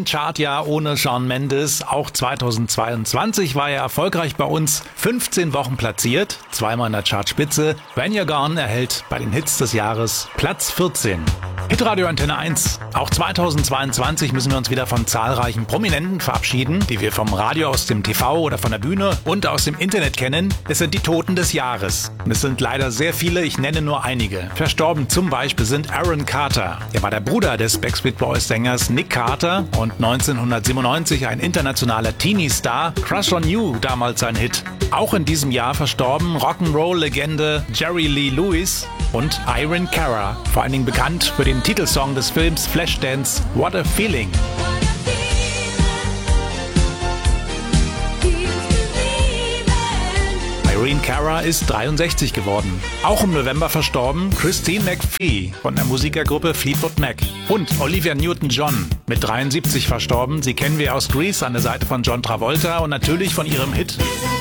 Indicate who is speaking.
Speaker 1: Kein Chartjahr ohne Shawn Mendes. Auch 2022 war er erfolgreich bei uns. 15 Wochen platziert, zweimal in der Chartspitze. When You're Gone erhält bei den Hits des Jahres Platz 14. Hitradio Antenne 1. Auch 2022 müssen wir uns wieder von zahlreichen Prominenten verabschieden, die wir vom Radio, aus dem TV oder von der Bühne und aus dem Internet kennen. Es sind die Toten des Jahres. Und es sind leider sehr viele, ich nenne nur einige. Verstorben zum Beispiel sind Aaron Carter. Er war der Bruder des Backstreet Boys Sängers Nick Carter und 1997 ein internationaler Teenie-Star. Crush on You, damals sein Hit. Auch in diesem Jahr verstorben Rock'n'Roll-Legende Jerry Lee Lewis und Irene Cara, vor allen Dingen bekannt für den Titelsong des Films Flashdance, What a Feeling. Irene Cara ist 63 geworden. Auch im November verstorben Christine McVie von der Musikergruppe Fleetwood Mac. Und Olivia Newton-John mit 73 verstorben. Sie kennen wir aus Grease an der Seite von John Travolta und natürlich von ihrem Hit